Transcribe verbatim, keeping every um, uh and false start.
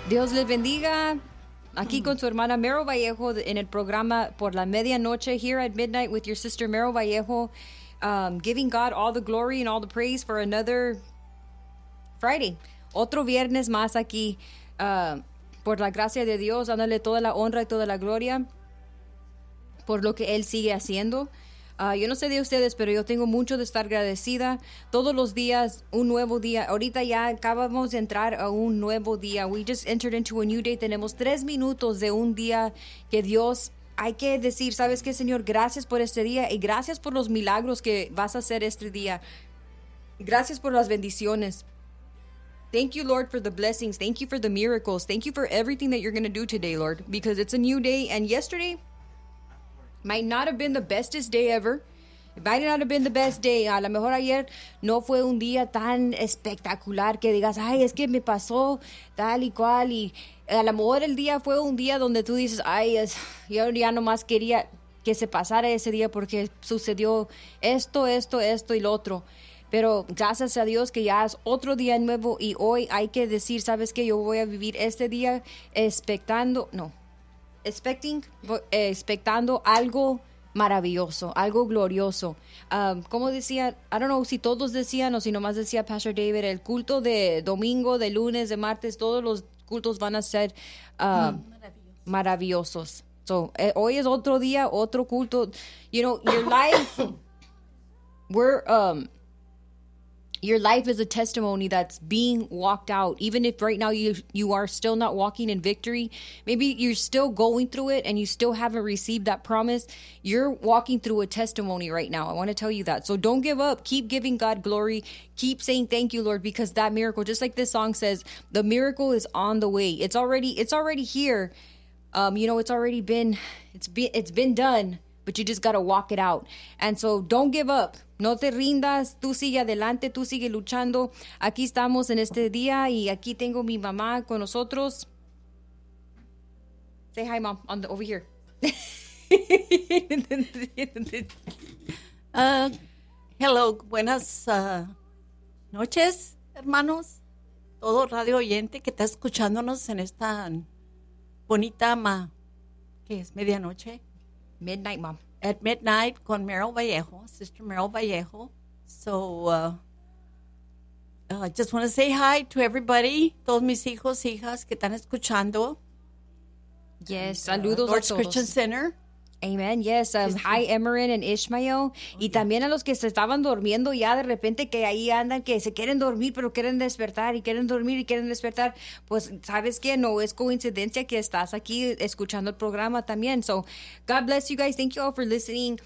Dios les bendiga. Aquí con su hermana Meryl Vallejo en el programa Por la Medianoche, here at midnight with your sister Meryl Vallejo, um, giving God all the glory and all the praise for another Friday. Otro viernes más aquí, uh, por la gracia de Dios, dándole toda la honra y toda la gloria por lo que Él sigue haciendo. Uh, yo no sé de ustedes, pero yo tengo mucho de estar agradecida. Todos los días, un nuevo día. Ahorita ya acabamos de entrar a un nuevo día. We just entered into a new day. Tenemos tres minutos de un día que Dios... Hay que decir, ¿sabes qué, Señor? Gracias por este día y gracias por los milagros que vas a hacer este día. Gracias por las bendiciones. Thank you, Lord, for the blessings. Thank you for the miracles. Thank you for everything that you're going to do today, Lord, because it's a new day. And yesterday might not have been the bestest day ever. It might not have been the best day. A lo mejor ayer no fue un día tan espectacular que digas, ay, es que me pasó tal y cual. Y a lo mejor el día fue un día donde tú dices, ay, es, yo ya nomás quería que se pasara ese día porque sucedió esto, esto, esto y lo otro. Pero gracias a Dios que ya es otro día nuevo y hoy hay que decir, ¿sabes qué? Yo voy a vivir este día expectando, no, expecting, eh, expectando algo maravilloso, algo glorioso. Um, como decía, I don't know si todos decían o si nomás decía Pastor David, el culto de domingo, de lunes, de martes, todos los cultos van a ser uh, mm. maravillosos. So, eh, hoy es otro día, otro culto. You know, your life, we're... Um, Your life is a testimony that's being walked out. Even if right now you you are still not walking in victory, maybe you're still going through it and you still haven't received that promise, you're walking through a testimony right now. I want to tell you that. So don't give up. Keep giving God glory. Keep saying thank you, Lord, because that miracle, just like this song says, the miracle is on the way. It's already it's already here. Um, you know, it's already been it's been it's been done. But you just got to walk it out. And so don't give up. No te rindas. Tú sigue adelante. Tú sigue luchando. Aquí estamos en este día y aquí tengo mi mamá con nosotros. Say hi, Mom, on the, over here. uh, hello. Buenas uh, noches, hermanos. Todo radio oyente que está escuchándonos en esta bonita, ma, ¿qué es? Medianoche. Midnight, Mom. At midnight con Meryl Vallejo, Sister Meryl Vallejo. So, uh, I uh, just want to say hi to everybody, todos mis hijos, hijas que están escuchando. Yes, And, saludos uh, Lord's a todos. Christian Center. Amen, yes. Um, hi, Emerin and Ishmael. Oh, y yeah. También a los que se estaban durmiendo ya de repente que ahí andan, que se quieren dormir, pero quieren despertar y quieren dormir y quieren despertar. Pues, ¿sabes qué? No es coincidencia que estás aquí escuchando el programa también. So, God bless you guys. Thank you all for listening.